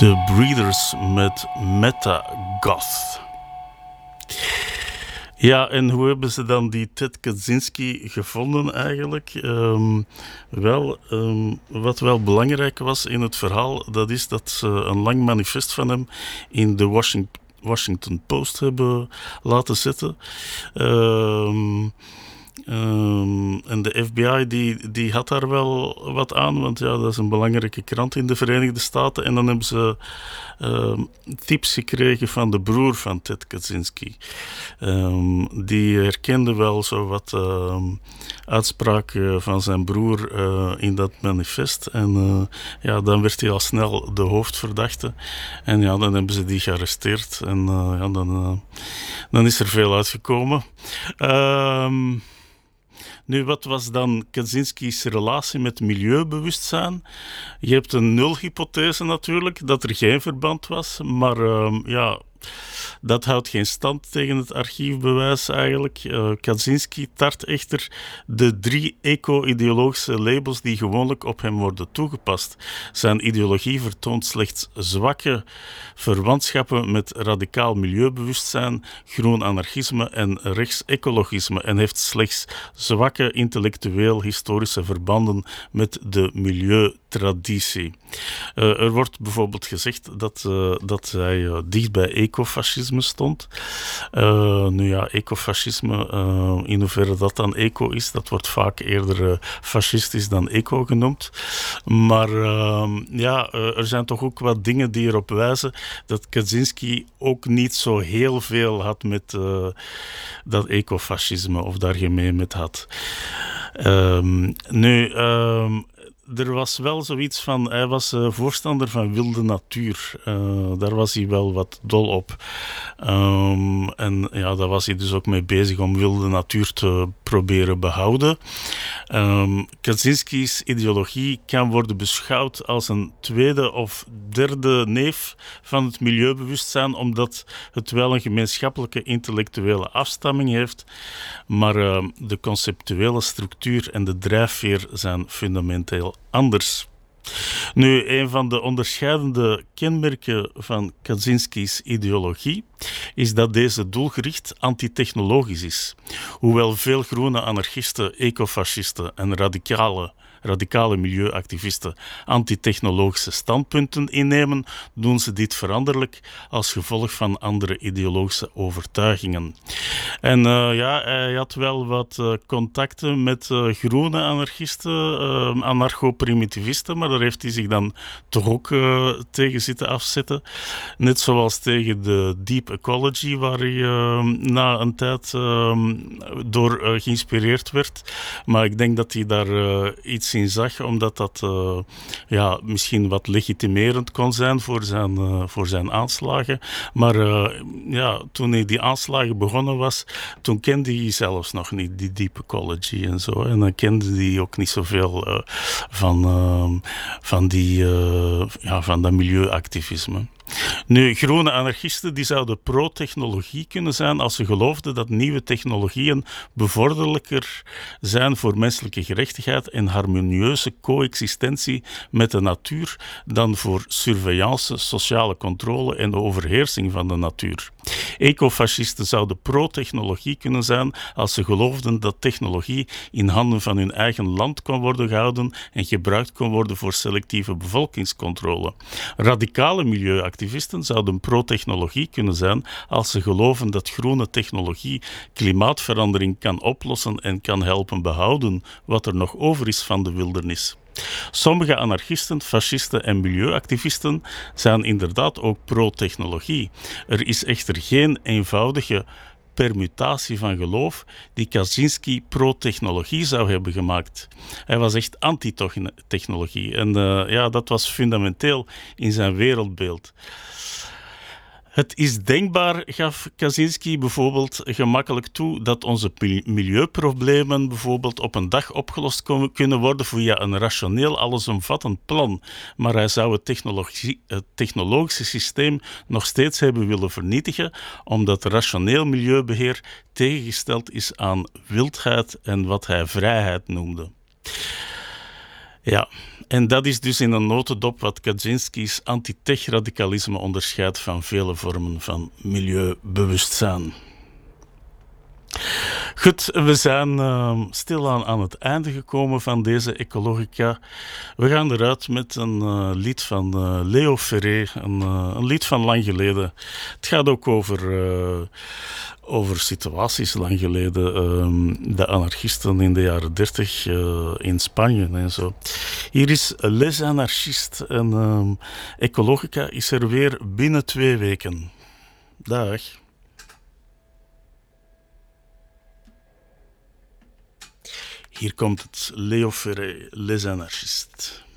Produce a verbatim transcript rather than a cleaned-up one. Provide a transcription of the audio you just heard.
De Breeders met Meta Goth. Ja, en hoe hebben ze dan die Ted Kaczynski gevonden eigenlijk? Um, wel, um, wat wel belangrijk was in het verhaal, dat is dat ze een lang manifest van hem in de Washington, Washington Post hebben laten zetten. Um, Um, en de F B I die, die had daar wel wat aan, want ja, dat is een belangrijke krant in de Verenigde Staten. En dan hebben ze um, tips gekregen van de broer van Ted Kaczynski. Um, die herkende wel zo wat um, uitspraken van zijn broer uh, in dat manifest. En uh, ja, dan werd hij al snel de hoofdverdachte. En ja, dan hebben ze die gearresteerd. En uh, ja, dan, uh, dan is er veel uitgekomen. Um, Nu, wat was dan Kaczynski's relatie met milieubewustzijn? Je hebt een nulhypothese natuurlijk, dat er geen verband was, maar uh, ja, dat houdt geen stand tegen het archiefbewijs eigenlijk. Uh, Kaczynski tart echter de drie eco-ideologische labels die gewoonlijk op hem worden toegepast. Zijn ideologie vertoont slechts zwakke verwantschappen met radicaal milieubewustzijn, groen anarchisme en rechtsecologisme en heeft slechts zwakke intellectueel-historische verbanden met de milieutraditie. Uh, er wordt bijvoorbeeld gezegd dat, uh, dat hij uh, dicht bij ecofascisme stond. Uh, nu ja, ecofascisme, uh, in hoeverre dat dan eco is, dat wordt vaak eerder uh, fascistisch dan eco genoemd. Maar uh, ja, uh, er zijn toch ook wat dingen die erop wijzen dat Kaczynski ook niet zo heel veel had met uh, dat ecofascisme of daar gemeen met had. Um, nu... Um, Er was wel zoiets van, hij was uh, voorstander van wilde natuur. Uh, daar was hij wel wat dol op. Um, en ja, daar was hij dus ook mee bezig om wilde natuur te proberen behouden. Um, Kaczynski's ideologie kan worden beschouwd als een tweede of derde neef van het milieubewustzijn, omdat het wel een gemeenschappelijke intellectuele afstamming heeft, maar uh, de conceptuele structuur en de drijfveer zijn fundamenteel anders. Nu, een van de onderscheidende kenmerken van Kaczynski's ideologie is dat deze doelgericht antitechnologisch is. Hoewel veel groene anarchisten, ecofascisten en radicale radicale milieuactivisten antitechnologische standpunten innemen, doen ze dit veranderlijk als gevolg van andere ideologische overtuigingen. En uh, ja, hij had wel wat uh, contacten met uh, groene anarchisten, uh, anarcho-primitivisten, maar daar heeft hij zich dan toch ook uh, tegen zitten afzetten. Net zoals tegen de Deep Ecology, waar hij uh, na een tijd uh, door uh, geïnspireerd werd. Maar ik denk dat hij daar uh, iets in zag, omdat dat uh, ja, misschien wat legitimerend kon zijn voor zijn, uh, voor zijn aanslagen. Maar uh, ja, toen hij die aanslagen begonnen was, toen kende hij zelfs nog niet die Deep Ecology en zo. En dan kende hij ook niet zoveel uh, van, uh, van, die, uh, ja, van dat milieuactivisme. Nu, groene anarchisten die zouden pro-technologie kunnen zijn als ze geloofden dat nieuwe technologieën bevorderlijker zijn voor menselijke gerechtigheid en harmonieuze coexistentie met de natuur dan voor surveillance, sociale controle en de overheersing van de natuur. Ecofascisten zouden pro-technologie kunnen zijn als ze geloofden dat technologie in handen van hun eigen land kon worden gehouden en gebruikt kon worden voor selectieve bevolkingscontrole. Radicale milieuactivisten zouden pro-technologie kunnen zijn als ze geloven dat groene technologie klimaatverandering kan oplossen en kan helpen behouden wat er nog over is van de wildernis. Sommige anarchisten, fascisten en milieuactivisten zijn inderdaad ook pro-technologie. Er is echter geen eenvoudige permutatie van geloof die Kaczynski pro-technologie zou hebben gemaakt. Hij was echt anti-technologie en uh, ja, dat was fundamenteel in zijn wereldbeeld. Het is denkbaar, gaf Kaczynski bijvoorbeeld gemakkelijk toe, dat onze milieuproblemen bijvoorbeeld op een dag opgelost kunnen worden via een rationeel allesomvattend plan. Maar hij zou het, technologie, het technologische systeem nog steeds hebben willen vernietigen, omdat rationeel milieubeheer tegengesteld is aan wildheid en wat hij vrijheid noemde. Ja, En dat is dus in een notendop wat Kaczynski's anti-tech-radicalisme onderscheidt van vele vormen van milieubewustzijn. Goed, we zijn uh, stilaan aan het einde gekomen van deze Ecologica. We gaan eruit met een uh, lied van uh, Leo Ferré, een, uh, een lied van lang geleden. Het gaat ook over, uh, over situaties lang geleden. Uh, de anarchisten in de jaren dertig uh, in Spanje en zo. Hier is Les Anarchistes en uh, Ecologica is er weer binnen twee weken. Dag. Hier komt het Leo Ferré, Les Anarchistes.